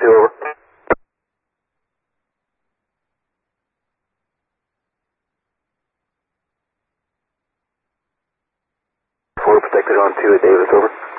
2, over. 4 protected on 2 at Davis, over.